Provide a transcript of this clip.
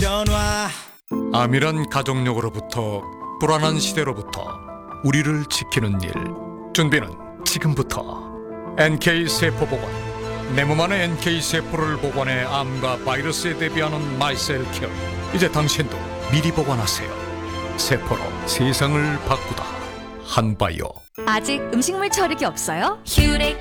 전화. 암이란 가족력으로부터 불안한 시대로부터 우리를 지키는 일. 준비는 지금부터. NK세포보건. 내 몸 안의 NK세포를 보관해 암과 바이러스에 대비하는 마이셀케어. 이제 당신도 미리 보관하세요. 세포로 세상을 바꾸다. 한바이오. 아직 음식물 처리기 없어요? 휴레카